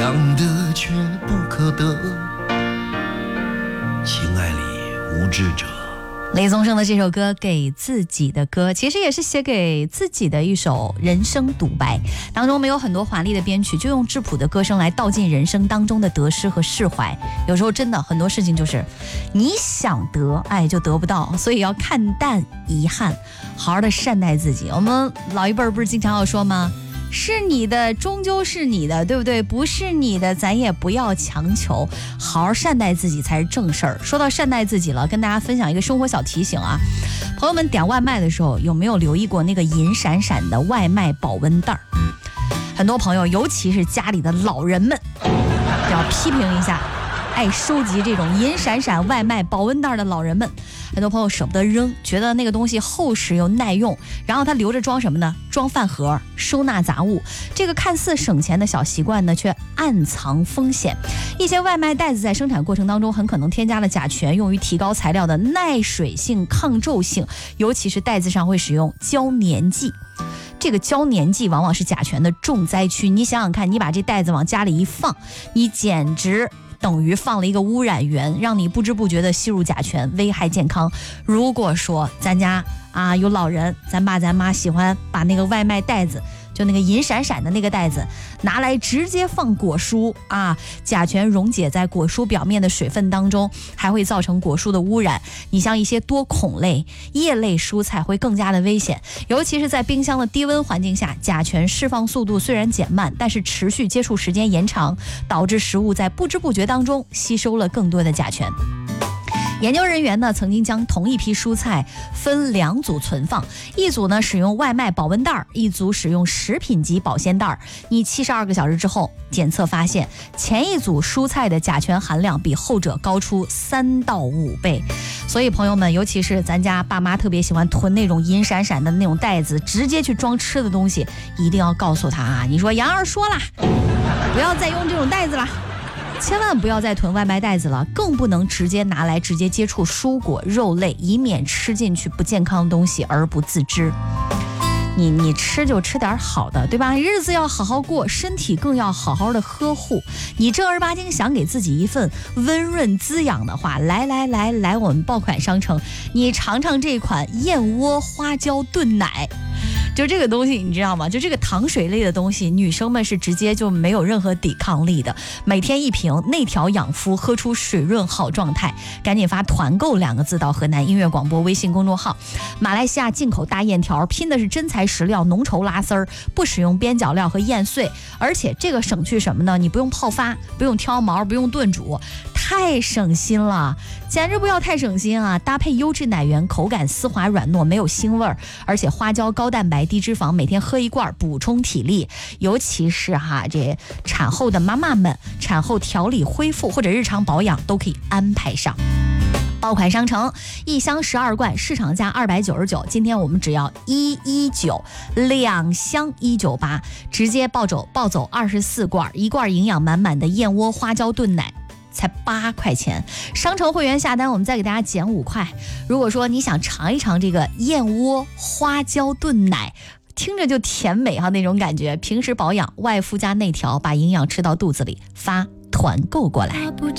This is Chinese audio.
想得却不可得，情爱里无知者。 雷宗盛的这首歌《给自己的歌》其实也是写给自己的一首人生独白，当中没有很多华丽的编曲，就用质朴的歌声来道尽人生当中的得失和释怀。有时候真的很多事情就是你想得就得不到，所以要看淡遗憾，好好的善待自己。我们老一辈不是经常要说吗？是你的终究是你的，对不对？不是你的咱也不要强求，好好善待自己才是正事儿。说到善待自己了，跟大家分享一个生活小提醒啊，朋友们点外卖的时候有没有留意过那个银闪闪的外卖保温袋？很多朋友尤其是家里的老人们要批评一下爱收集这种银闪闪外卖保温袋的老人们。很多朋友舍不得扔，觉得那个东西厚实又耐用，然后他留着装什么呢？装饭盒，收纳杂物。这个看似省钱的小习惯呢，却暗藏风险。一些外卖袋子在生产过程当中很可能添加了甲醛，用于提高材料的耐水性、抗皱性，尤其是袋子上会使用胶粘剂。这个胶粘剂往往是甲醛的重灾区。你想想看，你把这袋子往家里一放，你简直等于放了一个污染源，让你不知不觉的吸入甲醛，危害健康。如果说咱家有老人，咱爸咱妈喜欢把那个外卖袋子，就那个银闪闪的那个袋子拿来直接放果蔬甲醛溶解在果蔬表面的水分当中，还会造成果蔬的污染。你像一些多孔类、叶类蔬菜会更加的危险，尤其是在冰箱的低温环境下，甲醛释放速度虽然减慢，但是持续接触时间延长，导致食物在不知不觉当中吸收了更多的甲醛。研究人员呢曾经将同一批蔬菜分2组存放，一组呢使用外卖保温袋，一组使用食品级保鲜袋。你72个小时之后检测发现，前一组蔬菜的甲醛含量比后者高出3到5倍。所以朋友们，尤其是咱家爸妈特别喜欢囤那种银闪闪的那种袋子，直接去装吃的东西，一定要告诉他你说杨二说了，不要再用这种袋子了。千万不要再囤外卖袋子了，更不能直接拿来直接接触蔬果肉类，以免吃进去不健康的东西而不自知。你吃就吃点好的，对吧？日子要好好过，身体更要好好的呵护。你正儿八经想给自己一份温润滋养的话，来我们爆款商城，你尝尝这款燕窝花椒炖奶。就这个东西你知道吗？就这个糖水类的东西，女生们是直接就没有任何抵抗力的。每天1瓶，内调养肤，喝出水润好状态。赶紧发团购2个字到河南音乐广播微信公众号。马来西亚进口大燕条，拼的是真材实料，浓稠拉丝儿，不使用边角料和燕碎，而且这个省去什么呢？你不用泡发，不用挑毛，不用炖煮，太省心了，简直不要太省心啊！搭配优质奶源，口感丝滑软糯，没有腥味儿，而且花椒高蛋白低脂肪，每天喝1罐补充体力。尤其是这产后的妈妈们，产后调理恢复或者日常保养都可以安排上。爆款商城，1箱12罐，市场价299，今天我们只要119，2箱198，直接抱走24罐，1罐营养满满的燕窝花椒炖奶。才8块钱，商城会员下单我们再给大家减5块。如果说你想尝一尝这个燕窝花椒炖奶，听着就甜美那种感觉，平时保养外敷加内调，把营养吃到肚子里，发团购过来。